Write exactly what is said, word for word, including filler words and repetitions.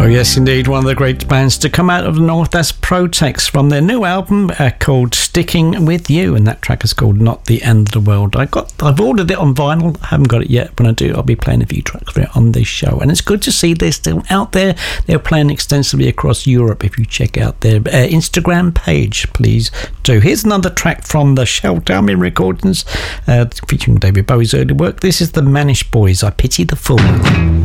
Oh yes, indeed, one of the great bands to come out of the north. That's Protex from their new album uh, called Sticking With You, and that track is called Not the End of the World. I got, I've ordered it on vinyl. I haven't got it yet. When I do, I'll be playing a few tracks for it on this show, and it's good to see they're still out there. They're playing extensively across Europe. If you check out their uh, Instagram page, please do. Here's another track from the Shell Army recordings, uh, featuring David Bowie's early work. This is the Manish Boys. I Pity the Fool.